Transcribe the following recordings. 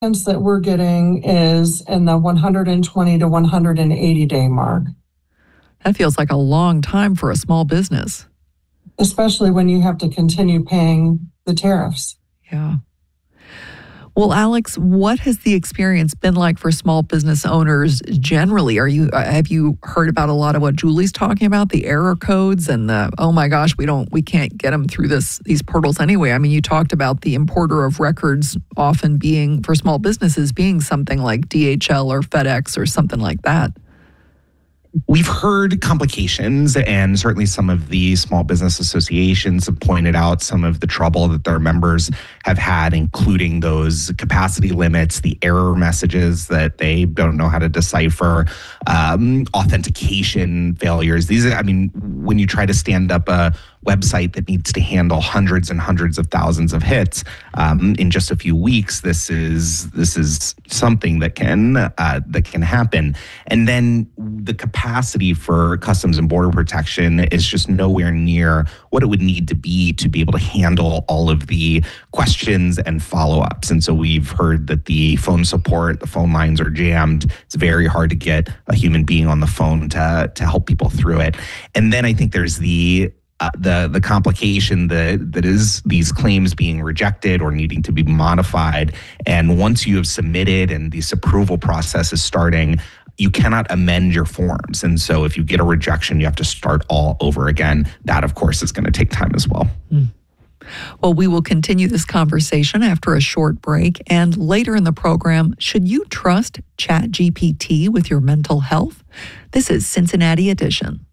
that we're getting is in the 120 to 180 day mark. That feels like a long time for a small business. Especially when you have to continue paying the tariffs. Yeah. Well, Alex, what has the experience been like for small business owners generally? Have you heard about a lot of what Julie's talking about, the error codes and the, oh my gosh, we can't get them through these portals anyway? I mean, you talked about the importer of records often being, for small businesses, being something like DHL or FedEx or something like that. We've heard complications, and certainly some of the small business associations have pointed out some of the trouble that their members have had, including those capacity limits, the error messages that they don't know how to decipher, authentication failures. When you try to stand up a website that needs to handle hundreds and hundreds of thousands of hits in just a few weeks, this is something that can happen. And then the capacity for Customs and Border Protection is just nowhere near what it would need to be able to handle all of the questions and follow-ups. And so we've heard that the phone lines are jammed. It's very hard to get a human being on the phone to help people through it. And then I think there's the complication that is these claims being rejected or needing to be modified. And once you have submitted and this approval process is starting, you cannot amend your forms. And so if you get a rejection, you have to start all over again. That, of course, is going to take time as well. Well, we will continue this conversation after a short break. And later in the program, should you trust ChatGPT with your mental health? This is Cincinnati Edition.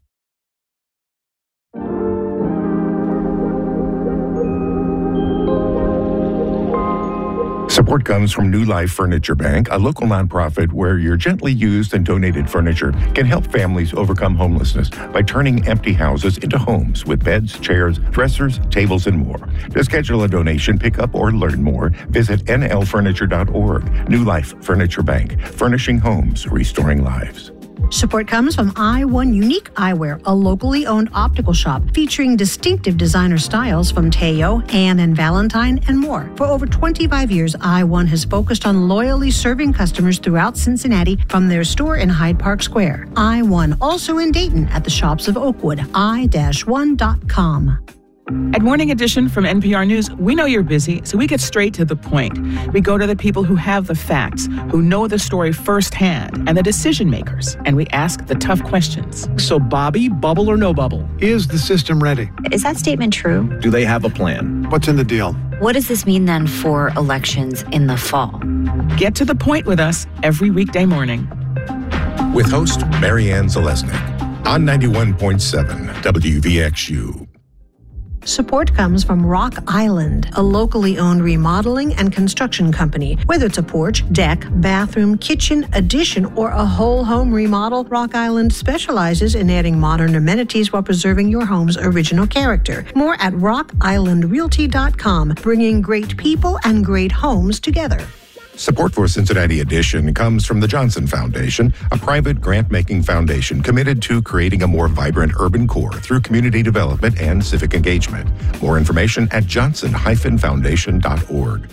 Support comes from New Life Furniture Bank, a local nonprofit where your gently used and donated furniture can help families overcome homelessness by turning empty houses into homes with beds, chairs, dressers, tables, and more. To schedule a donation, pick up, or learn more, visit nlfurniture.org. New Life Furniture Bank, furnishing homes, restoring lives. Support comes from I1 Unique Eyewear, a locally owned optical shop featuring distinctive designer styles from Teo, Anne and Valentine, and more. For over 25 years, I1 has focused on loyally serving customers throughout Cincinnati from their store in Hyde Park Square. I1, also in Dayton at the shops of Oakwood, i-1.com. At Morning Edition from NPR News, we know you're busy, so we get straight to the point. We go to the people who have the facts, who know the story firsthand, and the decision makers, and we ask the tough questions. So, Bobby, bubble or no bubble? Is the system ready? Is that statement true? Do they have a plan? What's in the deal? What does this mean then for elections in the fall? Get to the point with us every weekday morning. With host Marianne Zalesnik on 91.7 WVXU. Support comes from Rock Island, a locally owned remodeling and construction company. Whether it's a porch, deck, bathroom, kitchen, addition, or a whole home remodel, Rock Island specializes in adding modern amenities while preserving your home's original character. More at rockislandrealty.com, bringing great people and great homes together. Support for Cincinnati Edition comes from the Johnson Foundation, a private grant-making foundation committed to creating a more vibrant urban core through community development and civic engagement. More information at johnson-foundation.org.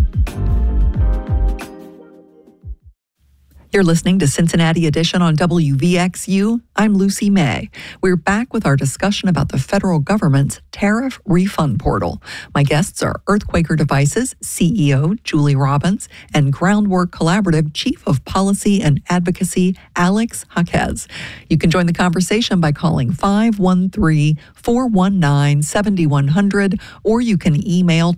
You're listening to Cincinnati Edition on WVXU. I'm Lucy May. We're back with our discussion about the federal government's tariff refund portal. My guests are Earthquaker Devices CEO Julie Robbins and Groundwork Collaborative Chief of Policy and Advocacy Alex Jaquez. You can join the conversation by calling 513-419-7100, or you can email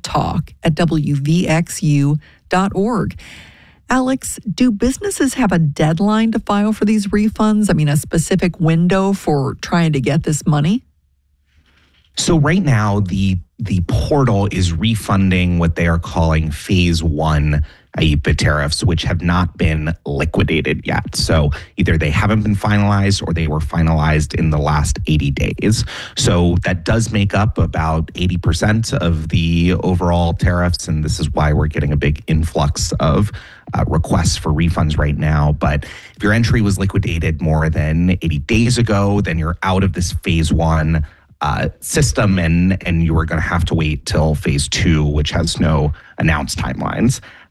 talk@wvxu.org. Alex, do businesses have a deadline to file for these refunds? I mean, a specific window for trying to get this money? So right now, the portal is refunding what they are calling phase one IEEPA tariffs, which have not been liquidated yet. So either they haven't been finalized or they were finalized in the last 80 days. So that does make up about 80% of the overall tariffs. And this is why we're getting a big influx of requests for refunds right now. But if your entry was liquidated more than 80 days ago, then you're out of this phase one system, and you are going to have to wait till phase two, which has no announced timelines.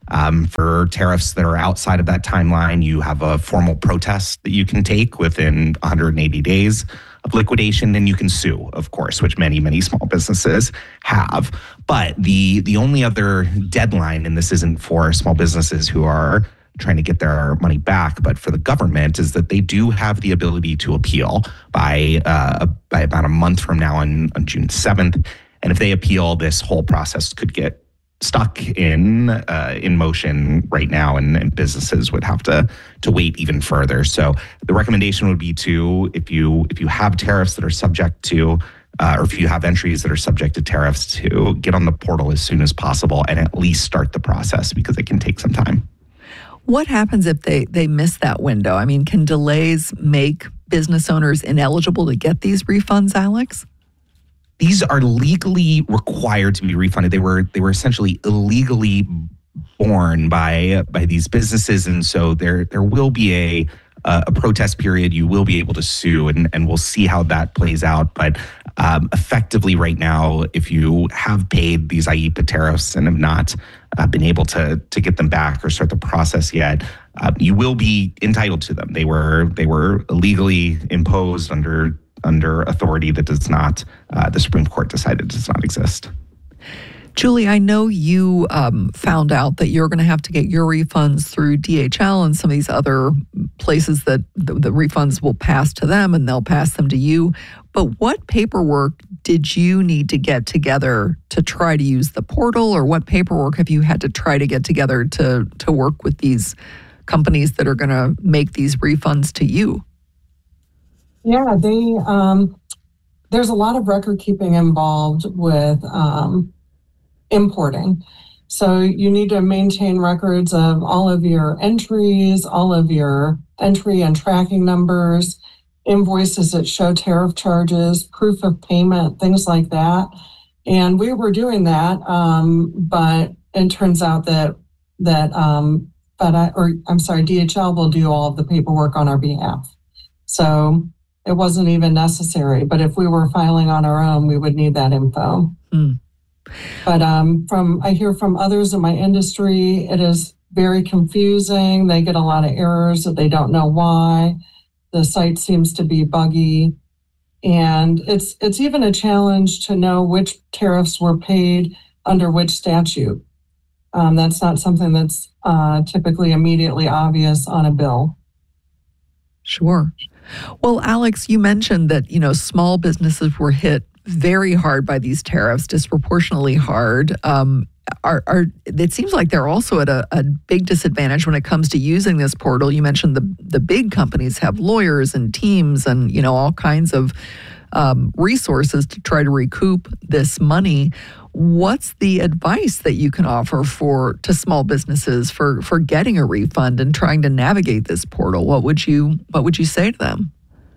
For tariffs that are outside of that timeline, you have a formal protest that you can take within 180 days of liquidation, and you can sue, of course, which many small businesses have. But the only other deadline, and this isn't for small businesses who are trying to get their money back, but for the government, is that they do have the ability to appeal by about a month from now on June 7th. And if they appeal, this whole process could get stuck in motion right now, and businesses would have to wait even further. So the recommendation would be to, if you have tariffs that are subject to, or if you have entries that are subject to tariffs, to get on the portal as soon as possible and at least start the process, because it can take some time. What happens if they miss that window? I mean, can delays make business owners ineligible to get these refunds, Alex? These are legally required to be refunded. They were essentially illegally born by these businesses, and so there will be a protest period. You will be able to sue, and we'll see how that plays out. But effectively, right now, if you have paid these IEEPA tariffs and have not been able to get them back or start the process yet, you will be entitled to them. They were illegally imposed under authority that does not, the Supreme Court decided does not exist. Julie, I know you found out that you're going to have to get your refunds through DHL and some of these other places that the refunds will pass to them and they'll pass them to you. But what paperwork did you need to get together to try to use the portal, or what paperwork have you had to try to get together to work with these companies that are going to make these refunds to you? Yeah, there's a lot of record keeping involved with importing. So you need to maintain records of all of your entries, all of your entry and tracking numbers, invoices that show tariff charges, proof of payment, things like that. And we were doing that, but it turns out that DHL will do all of the paperwork on our behalf. So it wasn't even necessary. But if we were filing on our own, we would need that info. Mm. But I hear from others in my industry, it is very confusing. They get a lot of errors that they don't know why. The site seems to be buggy. And it's even a challenge to know which tariffs were paid under which statute. That's not something that's typically immediately obvious on a bill. Sure. Well, Alex, you mentioned that, small businesses were hit very hard by these tariffs, disproportionately hard. It seems like they're also at a big disadvantage when it comes to using this portal. You mentioned the big companies have lawyers and teams and, all kinds of resources to try to recoup this money. What's the advice that you can offer to small businesses for getting a refund and trying to navigate this portal? What would you say to them?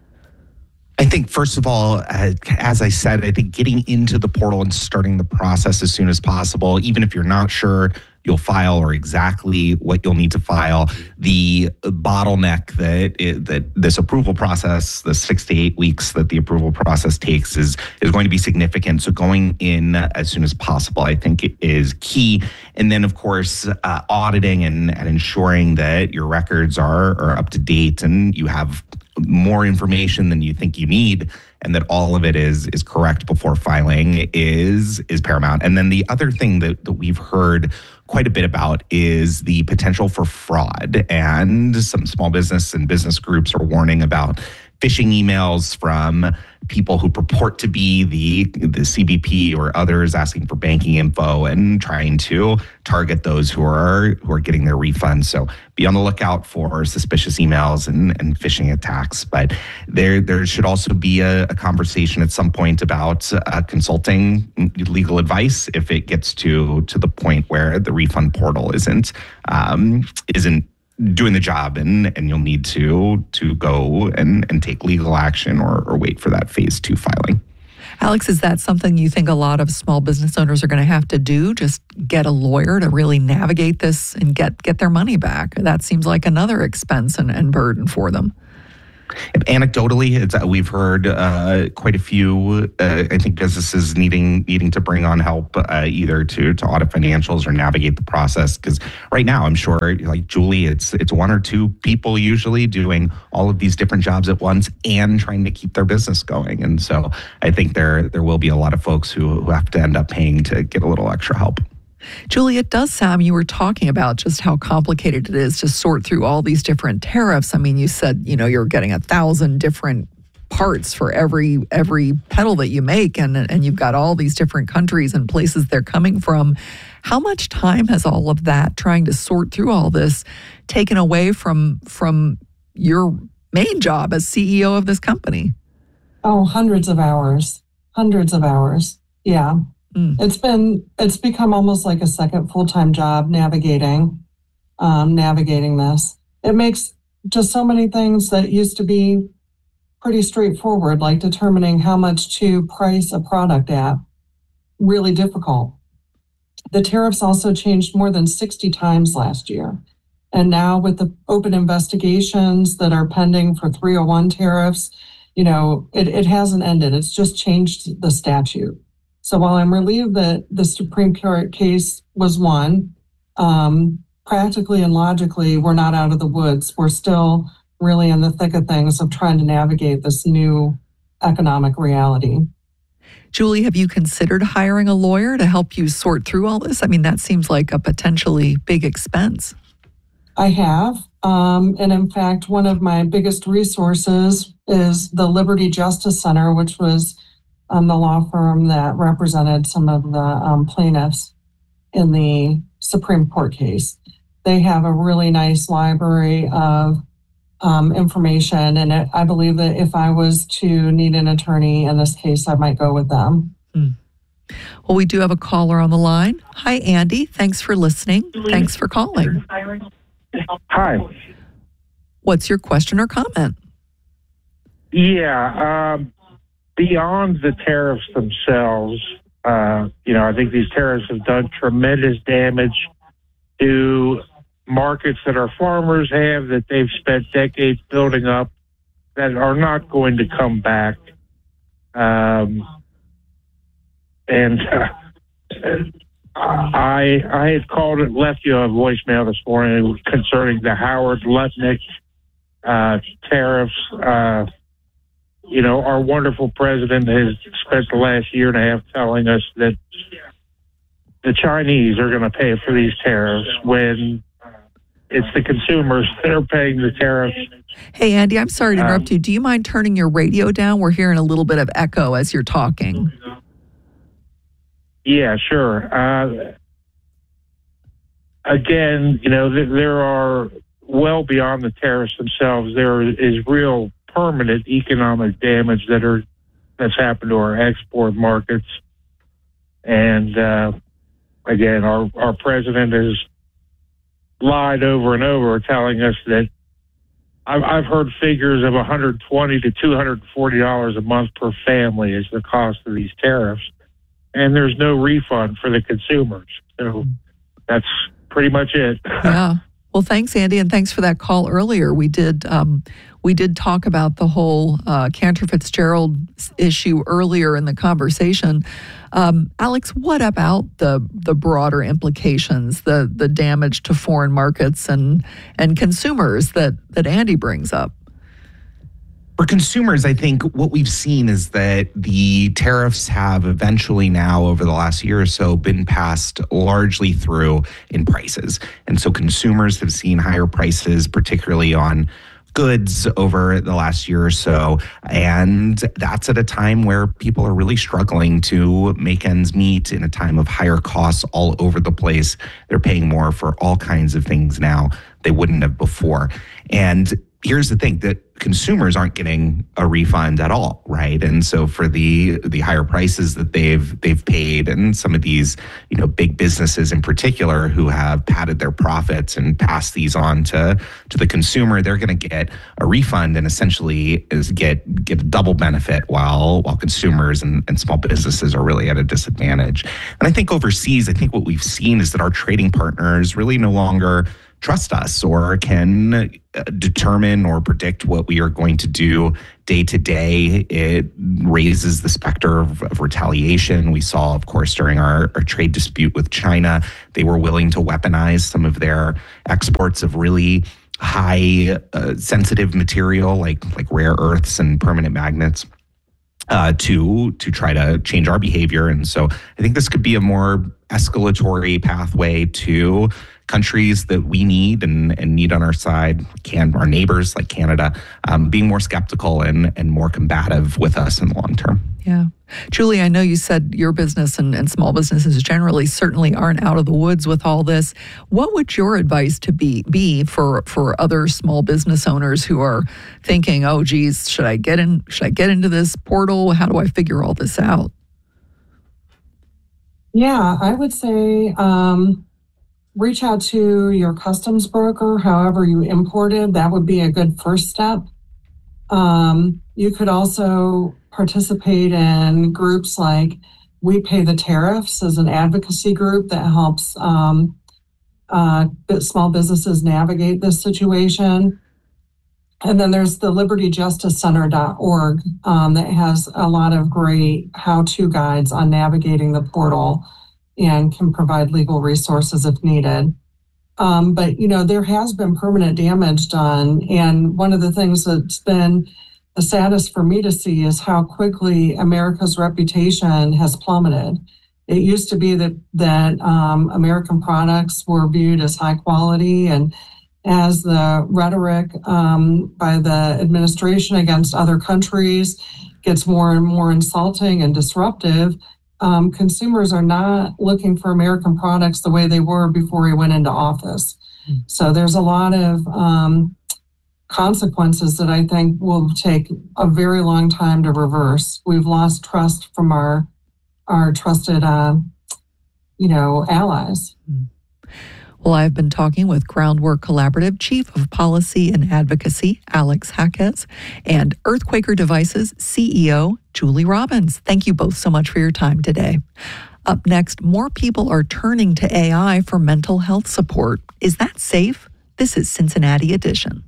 I think, first of all, as I said, I think getting into the portal and starting the process as soon as possible, even if you're not sure you'll file or exactly what you'll need to file, the bottleneck that this approval process, the 6 to 8 weeks that the approval process takes is going to be significant. So going in as soon as possible, I think, is key. And then, of course, auditing and ensuring that your records are up to date and you have more information than you think you need, and that all of it is correct before filing is paramount. And then the other thing that we've heard quite a bit about is the potential for fraud. And some small business and business groups are warning about phishing emails from people who purport to be the CBP or others, asking for banking info and trying to target those who are getting their refunds. So be on the lookout for suspicious emails and phishing attacks. But there should also be a conversation at some point about consulting legal advice if it gets to the point where the refund portal isn't doing the job, and you'll need to go and take legal action or wait for that phase 2 filing. Alex, is that something you think a lot of small business owners are going to have to do? Just get a lawyer to really navigate this and get their money back? That seems like another expense and burden for them. Anecdotally, we've heard quite a few. I think businesses needing to bring on help either to audit financials or navigate the process. Because right now, I'm sure, like Julie, it's one or two people usually doing all of these different jobs at once and trying to keep their business going. And so I think there will be a lot of folks who have to end up paying to get a little extra help. Julie, it does sound, you were talking about just how complicated it is to sort through all these different tariffs. I mean, you said, you're getting 1,000 different parts for every pedal that you make, and you've got all these different countries and places they're coming from. How much time has all of that, trying to sort through all this, taken away from your main job as CEO of this company? Oh, hundreds of hours. Yeah. It's become almost like a second full-time job navigating this. It makes just so many things that used to be pretty straightforward, like determining how much to price a product at, really difficult. The tariffs also changed more than 60 times last year. And now with the open investigations that are pending for 301 tariffs, it hasn't ended. It's just changed the statute. So while I'm relieved that the Supreme Court case was won, practically and logically, we're not out of the woods. We're still really in the thick of things of trying to navigate this new economic reality. Julie, have you considered hiring a lawyer to help you sort through all this? I mean, that seems like a potentially big expense. I have. And in fact, one of my biggest resources is the Liberty Justice Center, which was the law firm that represented some of the plaintiffs in the Supreme Court case. They have a really nice library of information, and I believe that if I was to need an attorney in this case, I might go with them. Well, we do have a caller on the line. Hi, Andy. Thanks for listening. Thanks for calling. Hi. What's your question or comment? Yeah. Beyond the tariffs themselves, I think these tariffs have done tremendous damage to markets that our farmers have, that they've spent decades building up, that are not going to come back. I had called and left you a voicemail this morning concerning the Howard Lutnick tariffs. Our wonderful president has spent the last year and a half telling us that the Chinese are going to pay for these tariffs when it's the consumers that are paying the tariffs. Hey, Andy, I'm sorry to interrupt you. Do you mind turning your radio down? We're hearing a little bit of echo as you're talking. Yeah, sure. Again, there are, well beyond the tariffs themselves, there is real permanent economic damage that's happened to our export markets. And again, our president has lied over and over, telling us that I've heard figures of $120 to $240 a month per family is the cost of these tariffs, and there's no refund for the consumers. So that's pretty much it. Yeah. Well, thanks, Andy, and thanks for that call earlier. We did talk about the whole Cantor Fitzgerald issue earlier in the conversation. Alex, what about the broader implications, the damage to foreign markets and consumers that Andy brings up? For consumers, I think what we've seen is that the tariffs have eventually now, over the last year or so, been passed largely through in prices. And so consumers have seen higher prices, particularly on goods over the last year or so. And that's at a time where people are really struggling to make ends meet, in a time of higher costs all over the place. They're paying more for all kinds of things now they wouldn't have before. And here's the thing, that consumers aren't getting a refund at all, right? And so for the higher prices that they've paid, and some of these, big businesses in particular who have padded their profits and passed these on to the consumer, they're going to get a refund and essentially get a double benefit, while consumers and small businesses are really at a disadvantage. And I think overseas, what we've seen is that our trading partners really no longer trust us or can determine or predict what we are going to do day to day. It raises the specter of retaliation. We saw, of course, during our trade dispute with China, they were willing to weaponize some of their exports of really high sensitive material like rare earths and permanent magnets to try to change our behavior. And so I think this could be a more escalatory pathway to countries that we need and need on our side, our neighbors like Canada, being more skeptical and more combative with us in the long term. Yeah. Julie, I know you said your business and small businesses generally certainly aren't out of the woods with all this. What would your advice to be for other small business owners who are thinking, oh, geez, should I get into this portal? How do I figure all this out? Yeah, I would say reach out to your customs broker, however you imported. That would be a good first step. You could also participate in groups like We Pay the Tariffs as an advocacy group that helps small businesses navigate this situation. And then there's the libertyjusticecenter.org that has a lot of great how-to guides on navigating the portal and can provide legal resources if needed. But, there has been permanent damage done. And one of the things that's been the saddest for me to see is how quickly America's reputation has plummeted. It used to be that American products were viewed as high quality, and as the rhetoric by the administration against other countries gets more and more insulting and disruptive, consumers are not looking for American products the way they were before he went into office. So there's a lot of consequences that I think will take a very long time to reverse. We've lost trust from our trusted, allies. Well, I've been talking with Groundwork Collaborative Chief of Policy and Advocacy, Alex Jaquez, and Earthquaker Devices CEO, Julie Robbins. Thank you both so much for your time today. Up next, more people are turning to AI for mental health support. Is that safe? This is Cincinnati Edition.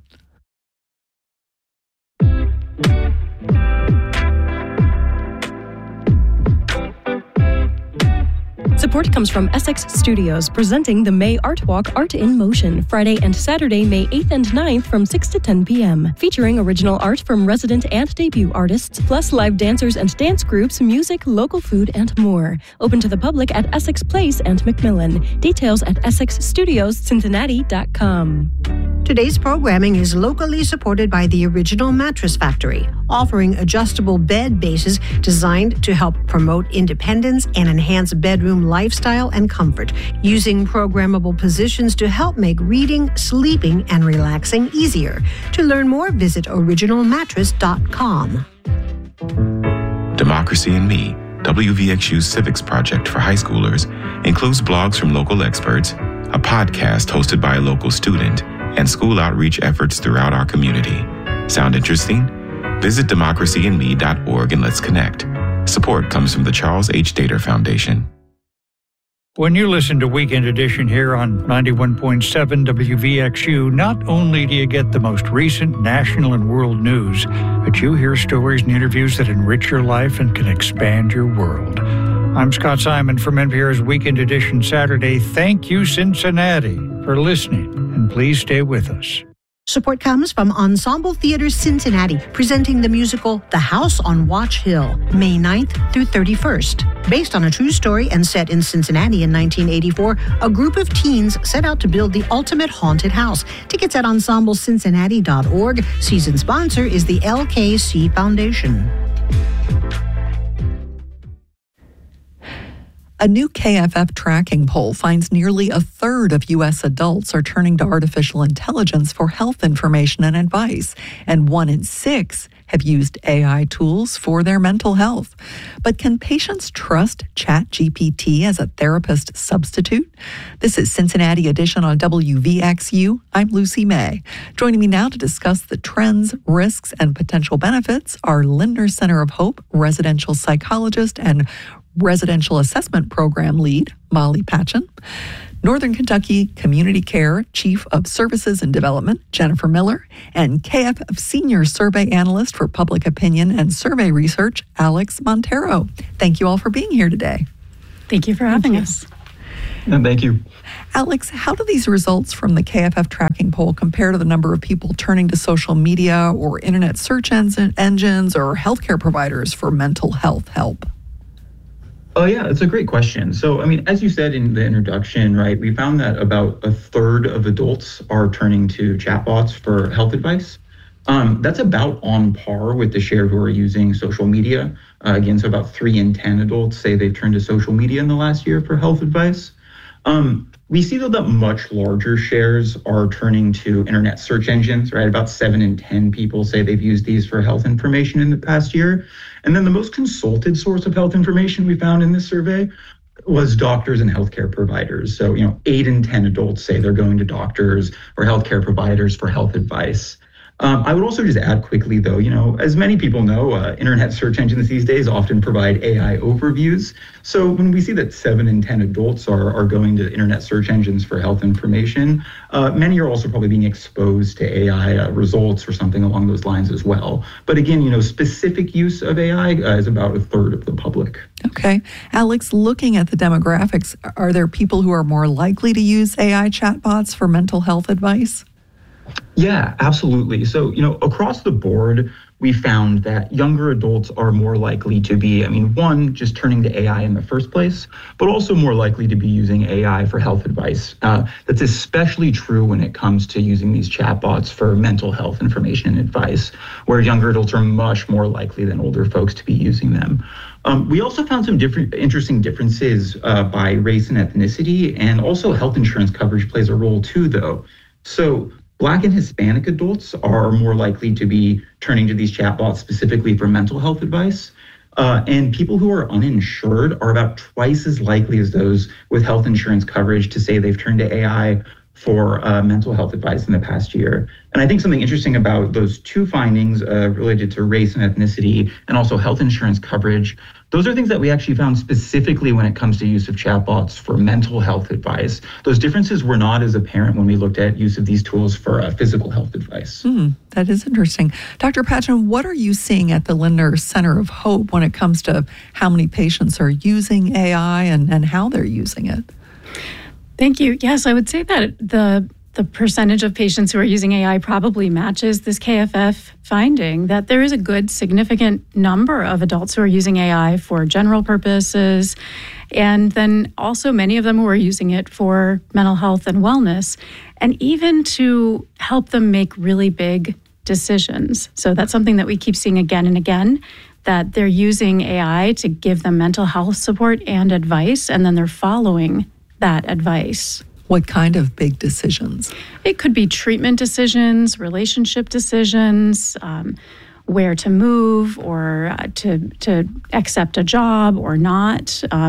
Support comes from Essex Studios, presenting the May Art Walk Art in Motion, Friday and Saturday, May 8th and 9th from 6 to 10 p.m. Featuring original art from resident and debut artists, plus live dancers and dance groups, music, local food, and more. Open to the public at Essex Place and McMillan. Details at EssexStudiosCincinnati.com. Today's programming is locally supported by the Original Mattress Factory, offering adjustable bed bases designed to help promote independence and enhance bedroom lifestyle and comfort, using programmable positions to help make reading, sleeping, and relaxing easier. To learn more, visit originalmattress.com. Democracy in Me, WVXU's civics project for high schoolers, includes blogs from local experts, a podcast hosted by a local student, and school outreach efforts throughout our community. Sound interesting? Visit democracyinme.org and let's connect. Support comes from the Charles H. Dater Foundation. When you listen to Weekend Edition here on 91.7 WVXU, not only do you get the most recent national and world news, but you hear stories and interviews that enrich your life and can expand your world. I'm Scott Simon from NPR's Weekend Edition Saturday. Thank you, Cincinnati, for listening, and please stay with us. Support comes from Ensemble Theater Cincinnati, presenting the musical The House on Watch Hill, May 9th through 31st. Based on a true story and set in Cincinnati in 1984, a group of teens set out to build the ultimate haunted house. Tickets at ensemblecincinnati.org. Season sponsor is the LKC Foundation. A new KFF tracking poll finds nearly a third of U.S. adults are turning to artificial intelligence for health information and advice, and 1 in 6 have used AI tools for their mental health. But can patients trust ChatGPT as a therapist substitute? This is Cincinnati Edition on WVXU. I'm Lucy May. Joining me now to discuss the trends, risks, and potential benefits are Lindner Center of Hope residential psychologist and Residential Assessment Program lead, Molly Patchen, Northern Kentucky Community Care Chief of Services and Development, Jennifer Miller, and KFF Senior Survey Analyst for Public Opinion and Survey Research, Alex Montero. Thank you all for being here today. Thank you for having us. Thank you. Alex, how do these results from the KFF tracking poll compare to the number of people turning to social media or internet search engines or healthcare providers for mental health help? Oh, yeah, it's a great question. So, as you said in the introduction, right, we found that about a third of adults are turning to chatbots for health advice. That's about on par with the share who are using social media. Again, so about 3 in 10 adults say they've turned to social media in the last year for health advice. We see, though, that much larger shares are turning to internet search engines, right? About 7 in 10 people say they've used these for health information in the past year. And then the most consulted source of health information we found in this survey was doctors and healthcare providers. So, 8 in 10 adults say they're going to doctors or healthcare providers for health advice. I would also just add quickly, though, as many people know, internet search engines these days often provide AI overviews. So when we see that 7 in 10 adults are going to internet search engines for health information, many are also probably being exposed to AI results or something along those lines as well. But again, specific use of AI is about a third of the public. Okay. Alex, looking at the demographics, are there people who are more likely to use AI chatbots for mental health advice? Yeah, absolutely. So, across the board, we found that younger adults are more likely to be, one, just turning to AI in the first place, but also more likely to be using AI for health advice. That's especially true when it comes to using these chatbots for mental health information and advice, where younger adults are much more likely than older folks to be using them. We also found some interesting differences by race and ethnicity, and also health insurance coverage plays a role too, though. So Black and Hispanic adults are more likely to be turning to these chatbots specifically for mental health advice. And people who are uninsured are about twice as likely as those with health insurance coverage to say they've turned to AI for mental health advice in the past year. And I think something interesting about those two findings related to race and ethnicity and also health insurance coverage, those are things that we actually found specifically when it comes to use of chatbots for mental health advice. Those differences were not as apparent when we looked at use of these tools for physical health advice. That is interesting. Dr. Patchen, what are you seeing at the Lindner Center of Hope when it comes to how many patients are using AI and how they're using it? Thank you. Yes, I would say that the percentage of patients who are using AI probably matches this KFF finding, that there is a good significant number of adults who are using AI for general purposes, and then also many of them who are using it for mental health and wellness, and even to help them make really big decisions. So that's something that we keep seeing again and again, that they're using AI to give them mental health support and advice, and then they're following that advice. What kind of big decisions? It could be treatment decisions, relationship decisions, where to move or to accept a job or not.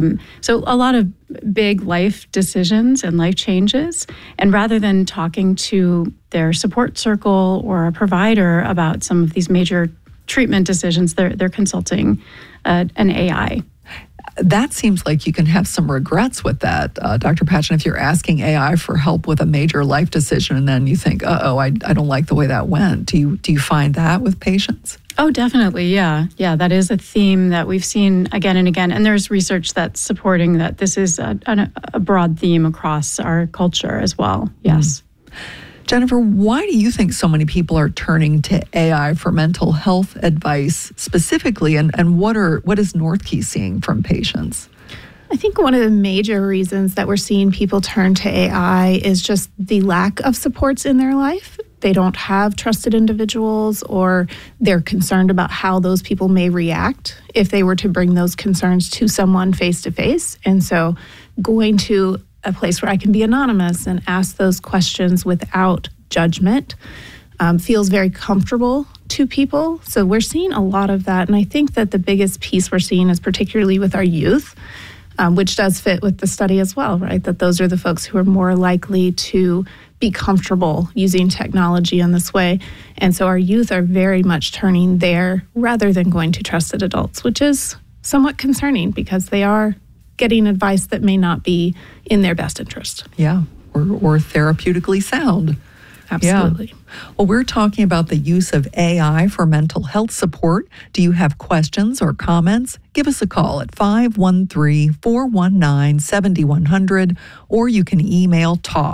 So a lot of big life decisions and life changes. And rather than talking to their support circle or a provider about some of these major treatment decisions, they're consulting an AI. That seems like you can have some regrets with that, Dr. Patchen, if you're asking AI for help with a major life decision and then you think, I don't like the way that went. Do you find that with patients? Oh, definitely. Yeah. Yeah, that is a theme that we've seen again and again. And there's research that's supporting that this is a broad theme across our culture as well. Yes. Jennifer, why do you think so many people are turning to AI for mental health advice specifically, and what is Northkey seeing from patients? I think one of the major reasons that we're seeing people turn to AI is just the lack of supports in their life. They don't have trusted individuals, or they're concerned about how those people may react if they were to bring those concerns to someone face to face. And so going to a place where I can be anonymous and ask those questions without judgment feels very comfortable to people. So we're seeing a lot of that. And I think that the biggest piece we're seeing is particularly with our youth, which does fit with the study as well, right? That those are the folks who are more likely to be comfortable using technology in this way. And so our youth are very much turning there rather than going to trusted adults, which is somewhat concerning because they are getting advice that may not be in their best interest. Yeah, or therapeutically sound. Absolutely. Yeah. Well, we're talking about the use of AI for mental health support. Do you have questions or comments? Give us a call at 513-419-7100, or you can email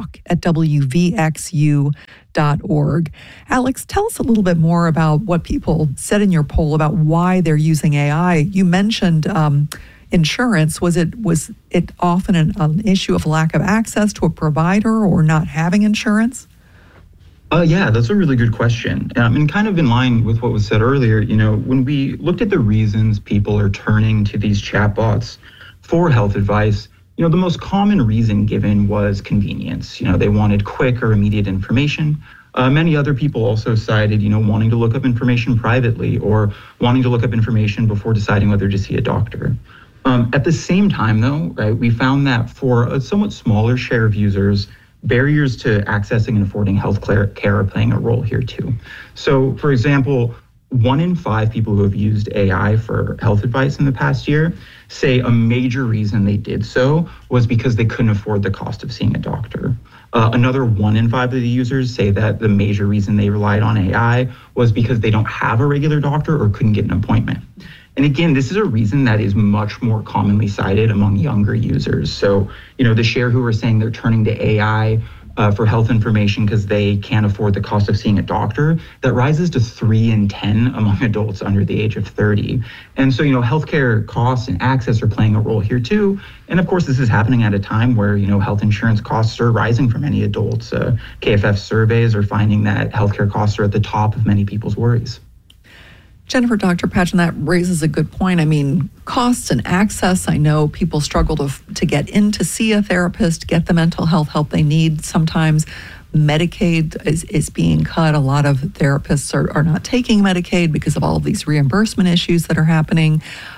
talk@wvxu.org. Alex, tell us a little bit more about what people said in your poll about why they're using AI. You mentioned insurance. Was it often an issue of lack of access to a provider or not having insurance? Yeah, that's a really good question. And kind of in line with what was said earlier, when we looked at the reasons people are turning to these chatbots for health advice, the most common reason given was convenience. They wanted quick or immediate information. Many other people also cited, wanting to look up information privately or wanting to look up information before deciding whether to see a doctor. At the same time, though, right, we found that for a somewhat smaller share of users, barriers to accessing and affording health care are playing a role here too. So, for example, 1 in 5 people who have used AI for health advice in the past year say a major reason they did so was because they couldn't afford the cost of seeing a doctor. Another 1 in 5 of the users say that the major reason they relied on AI was because they don't have a regular doctor or couldn't get an appointment. And again, this is a reason that is much more commonly cited among younger users. So, the share who are saying they're turning to AI for health information because they can't afford the cost of seeing a doctor, that rises to 3 in 10 among adults under the age of 30. And so, healthcare costs and access are playing a role here too. And of course, this is happening at a time where, health insurance costs are rising for many adults. KFF surveys are finding that healthcare costs are at the top of many people's worries. Jennifer, Dr. Patchen, that raises a good point. I mean, costs and access. I know people struggle to get in to see a therapist, get the mental health help they need. Sometimes Medicaid is being cut. A lot of therapists are not taking Medicaid because of all of these reimbursement issues that are happening.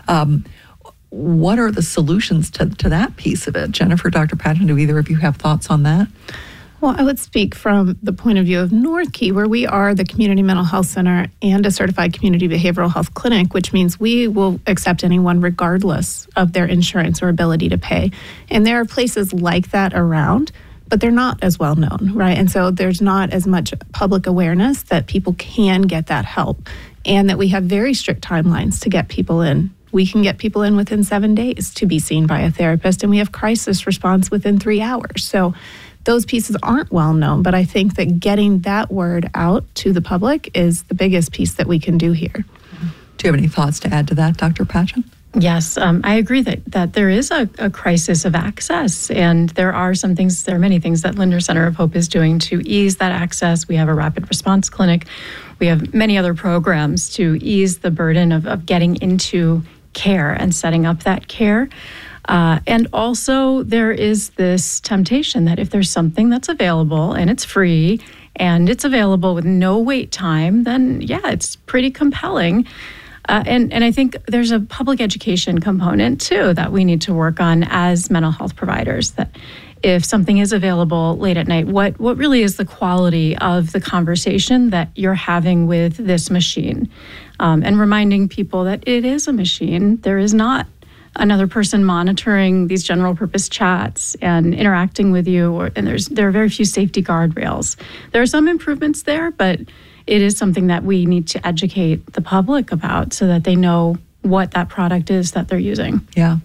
What are the solutions to that piece of it? Jennifer, Dr. Patchen, do either of you have thoughts on that? Well, I would speak from the point of view of Northkey, where we are the community mental health center and a certified community behavioral health clinic, which means we will accept anyone regardless of their insurance or ability to pay. And there are places like that around, but they're not as well known, right? And so there's not as much public awareness that people can get that help, and that we have very strict timelines to get people in. We can get people in within 7 days to be seen by a therapist, and we have crisis response within 3 hours. So those pieces aren't well known, but I think that getting that word out to the public is the biggest piece that we can do here. Do you have any thoughts to add to that, Dr. Patchen? Yes, I agree that there is a crisis of access, and there are many things that Lindner Center of Hope is doing to ease that access. We have a rapid response clinic. We have many other programs to ease the burden of getting into care and setting up that care. And also there is this temptation that if there's something that's available and it's free and it's available with no wait time, then yeah, it's pretty compelling. And I think there's a public education component too that we need to work on as mental health providers, that if something is available late at night, what really is the quality of the conversation that you're having with this machine? And reminding people that it is a machine. There is not another person monitoring these general purpose chats and interacting with you, and there are very few safety guardrails. There are some improvements there, but it is something that we need to educate the public about so that they know what that product is that they're using. Yeah.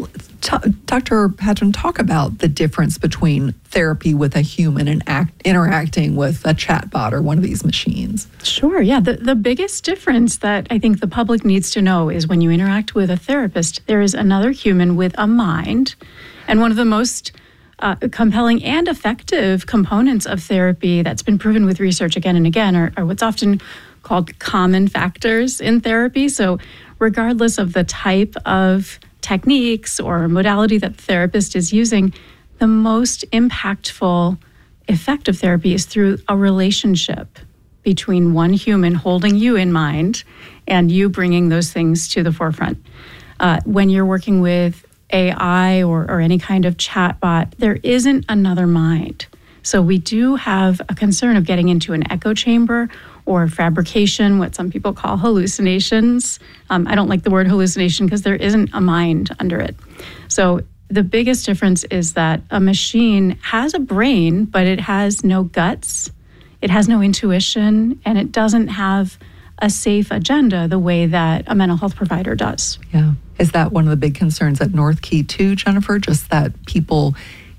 Dr. Patchen, talk about the difference between therapy with a human and interacting with a chatbot or one of these machines. Sure, yeah. The biggest difference that I think the public needs to know is when you interact with a therapist, there is another human with a mind. And one of the most compelling and effective components of therapy that's been proven with research again and again are what's often called common factors in therapy. So regardless of the type of techniques or modality that the therapist is using, the most impactful effective therapy is through a relationship between one human holding you in mind and you bringing those things to the forefront. When you're working with AI or any kind of chatbot, there isn't another mind. So we do have a concern of getting into an echo chamber or fabrication, what some people call hallucinations. I don't like the word hallucination because there isn't a mind under it. So the biggest difference is that a machine has a brain, but it has no guts, it has no intuition, and it doesn't have a safe agenda the way that a mental health provider does. Yeah. Is that one of the big concerns at North Key too, Jennifer? Just that people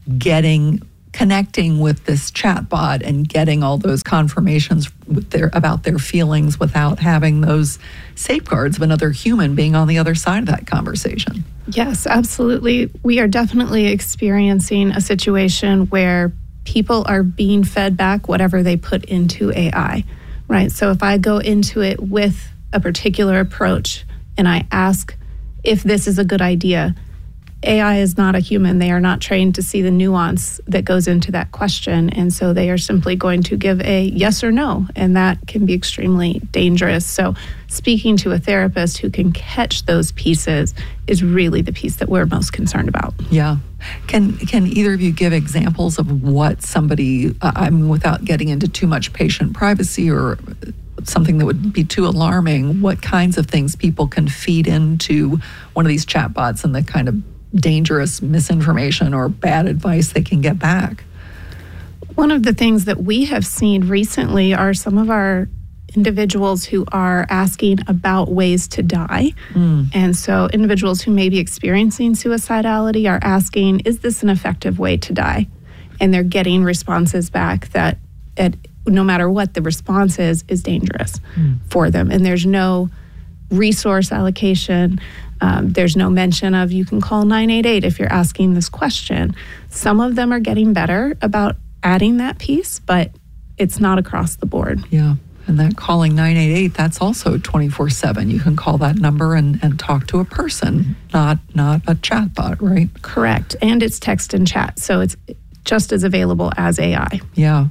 connecting with this chatbot and getting all those confirmations about their feelings without having those safeguards of another human being on the other side of that conversation. Yes, absolutely. We are definitely experiencing a situation where people are being fed back whatever they put into AI, right? So if I go into it with a particular approach and I ask if this is a good idea, AI is not a human. They are not trained to see the nuance that goes into that question. And so they are simply going to give a yes or no. And that can be extremely dangerous. So speaking to a therapist who can catch those pieces is really the piece that we're most concerned about. Yeah. Can either of you give examples of what somebody, without getting into too much patient privacy or something that would be too alarming, what kinds of things people can feed into one of these chatbots and the kind of dangerous misinformation or bad advice they can get back? One of the things that we have seen recently are some of our individuals who are asking about ways to die. And so individuals who may be experiencing suicidality are asking, is this an effective way to die? And they're getting responses back that no matter what the response is dangerous for them. And there's no resource allocation. There's no mention of you can call 988 if you're asking this question. Some of them are getting better about adding that piece, but it's not across the board. Yeah. And that calling 988, that's also 24/7. You can call that number and talk to a person, not a chatbot, right? Correct. And it's text and chat. So it's just as available as AI. Yeah.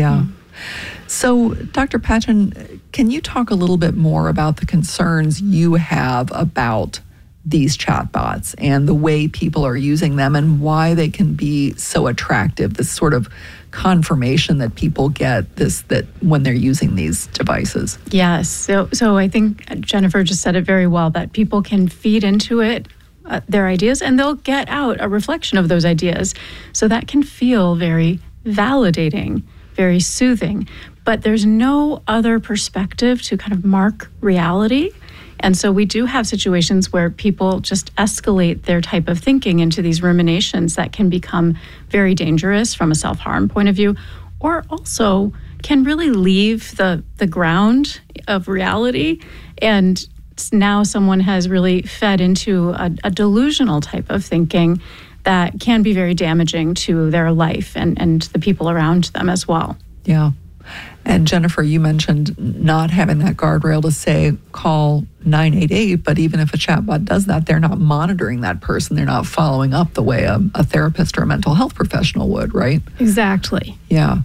So, Dr. Patchen, can you talk a little bit more about the concerns you have about these chatbots and the way people are using them and why they can be so attractive, this sort of confirmation that people get that when they're using these devices? Yes. So I think Jennifer just said it very well, that people can feed into it their ideas and they'll get out a reflection of those ideas. So that can feel very validating, very soothing, but there's no other perspective to kind of mark reality. And so we do have situations where people just escalate their type of thinking into these ruminations that can become very dangerous from a self-harm point of view, or also can really leave the ground of reality. And now someone has really fed into a delusional type of thinking that can be very damaging to their life and the people around them as well. Yeah. And Jennifer, you mentioned not having that guardrail to say, call 988, but even if a chatbot does that, they're not monitoring that person. They're not following up the way a therapist or a mental health professional would, right? Exactly. Yeah.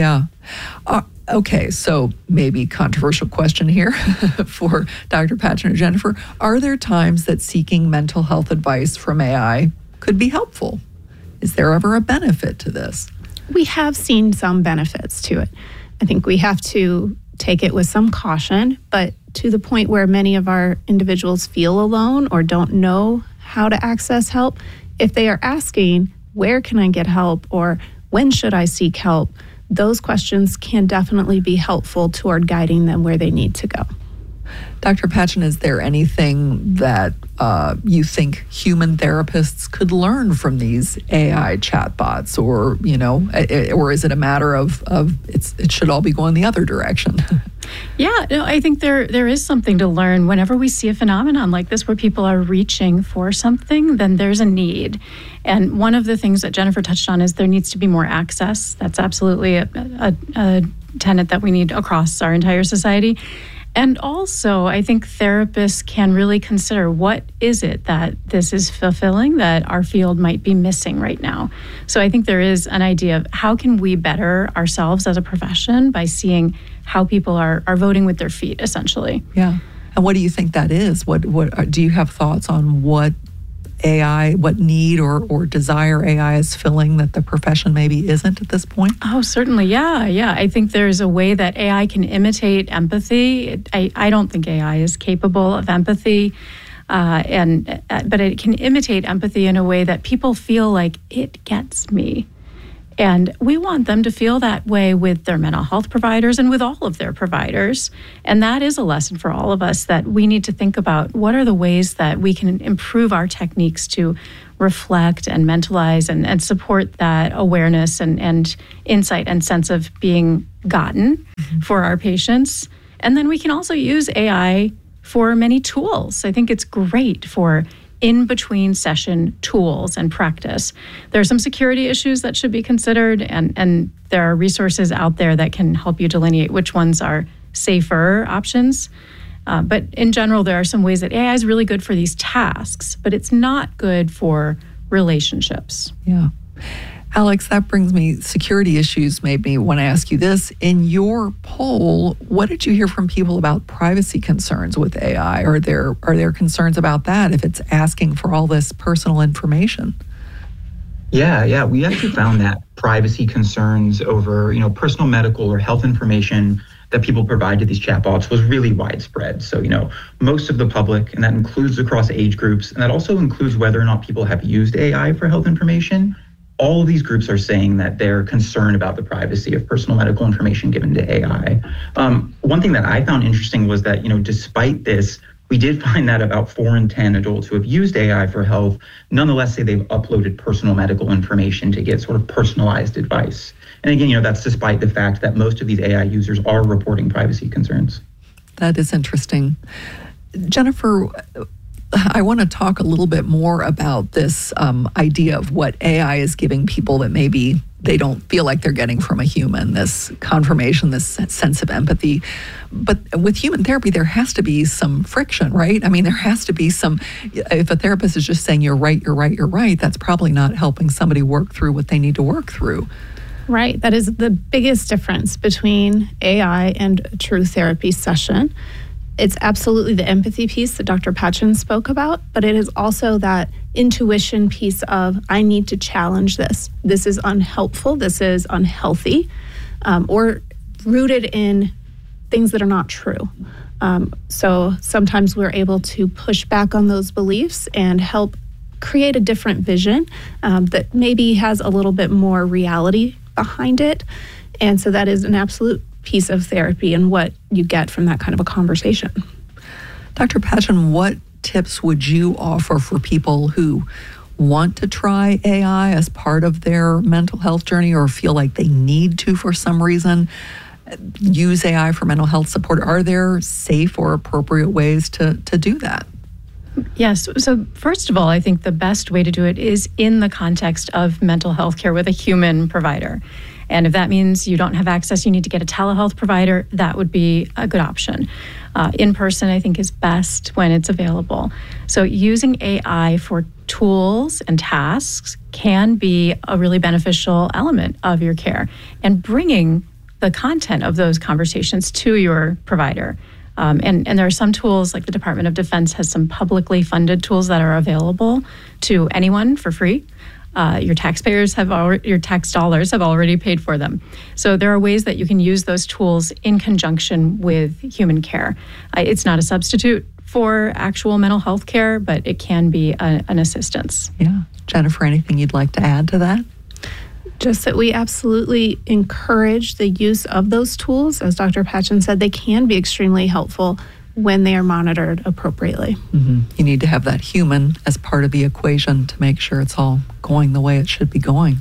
Okay, so maybe controversial question here for Dr. Patchen or Jennifer. Are there times that seeking mental health advice from AI could be helpful? Is there ever a benefit to this? We have seen some benefits to it. I think we have to take it with some caution, but to the point where many of our individuals feel alone or don't know how to access help, if they are asking, where can I get help or when should I seek help, those questions can definitely be helpful toward guiding them where they need to go. Dr. Patchen, is there anything that you think human therapists could learn from these AI chatbots, or or is it a matter of it should all be going the other direction? Yeah, no, I think there is something to learn. Whenever we see a phenomenon like this where people are reaching for something, then there's a need. And one of the things that Jennifer touched on is there needs to be more access. That's absolutely a tenet that we need across our entire society. And also, I think therapists can really consider, what is it that this is fulfilling that our field might be missing right now? So I think there is an idea of how can we better ourselves as a profession by seeing how people are voting with their feet, essentially. Yeah. And what do you think that is? What do you have thoughts on what need or desire AI is filling that the profession maybe isn't at this point? Oh, certainly. Yeah. I think there's a way that AI can imitate empathy. I don't think AI is capable of empathy. But it can imitate empathy in a way that people feel like it gets me. And we want them to feel that way with their mental health providers and with all of their providers. And that is a lesson for all of us, that we need to think about what are the ways that we can improve our techniques to reflect and mentalize and support that awareness and insight and sense of being gotten for our patients. And then we can also use AI for many tools. I think it's great for in-between session tools and practice. There are some security issues that should be considered, and there are resources out there that can help you delineate which ones are safer options. But in general, there are some ways that AI is really good for these tasks, but it's not good for relationships. Yeah. Alex, that brings me, security issues made me want to ask you this. In your poll, what did you hear from people about privacy concerns with AI? Are there concerns about that if it's asking for all this personal information? Yeah. We actually found that privacy concerns over, personal medical or health information that people provide to these chatbots was really widespread. So, most of the public, and that includes across age groups, and that also includes whether or not people have used AI for health information. All of these groups are saying that they're concerned about the privacy of personal medical information given to AI. One thing that I found interesting was that, despite this, we did find that about 4 in 10 adults who have used AI for health nonetheless say they've uploaded personal medical information to get sort of personalized advice. And again, that's despite the fact that most of these AI users are reporting privacy concerns. That is interesting. Jennifer, I want to talk a little bit more about this idea of what AI is giving people that maybe they don't feel like they're getting from a human, this confirmation, this sense of empathy. But with human therapy, there has to be some friction, right? I mean, there has to be some, if a therapist is just saying, you're right, that's probably not helping somebody work through what they need to work through. Right. That is the biggest difference between AI and a true therapy session. It's absolutely the empathy piece that Dr. Patchen spoke about, but it is also that intuition piece of, I need to challenge this. This is unhelpful. This is unhealthy, or rooted in things that are not true. So sometimes we're able to push back on those beliefs and help create a different vision that maybe has a little bit more reality behind it. And so that is an absolute piece of therapy and what you get from that kind of a conversation. Dr. Patchen, what tips would you offer for people who want to try AI as part of their mental health journey or feel like they need to, for some reason, use AI for mental health support? Are there safe or appropriate ways to do that? Yes. So first of all, I think the best way to do it is in the context of mental health care with a human provider. And if that means you don't have access, you need to get a telehealth provider, that would be a good option. In person, I think, is best when it's available. So using AI for tools and tasks can be a really beneficial element of your care, and bringing the content of those conversations to your provider. And there are some tools, like the Department of Defense has some publicly funded tools that are available to anyone for free. Your tax dollars have already paid for them. So there are ways that you can use those tools in conjunction with human care. It's not a substitute for actual mental health care, but it can be an assistance. Yeah. Jennifer, anything you'd like to add to that? Just that we absolutely encourage the use of those tools. As Dr. Patchen said, they can be extremely helpful when they are monitored appropriately. Mm-hmm. You need to have that human as part of the equation to make sure it's all going the way it should be going.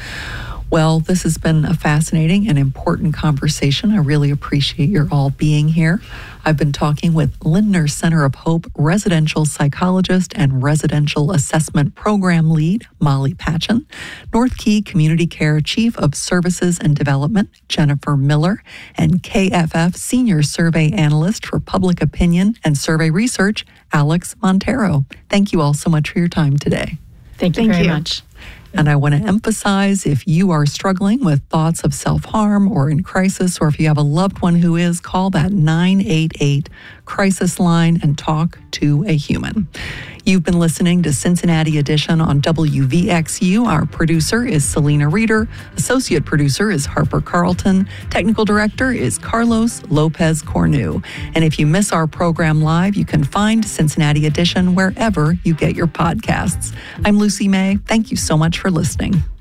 Well, this has been a fascinating and important conversation. I really appreciate your all being here. I've been talking with Lindner Center of Hope residential psychologist and residential assessment program lead, Molly Patchen, North Key Community Care Chief of Services and Development, Jennifer Miller, and KFF Senior Survey Analyst for Public Opinion and Survey Research, Alex Montero. Thank you all so much for your time today. Thank you very much. And I want to emphasize, if you are struggling with thoughts of self-harm or in crisis, or if you have a loved one who is, call that 988 crisis line, and talk to a human. You've been listening to Cincinnati Edition on WVXU. Our producer is Selena Reeder. Associate producer is Harper Carlton. Technical director is Carlos Lopez Cornu. And if you miss our program live, you can find Cincinnati Edition wherever you get your podcasts. I'm Lucy May. Thank you so much for listening.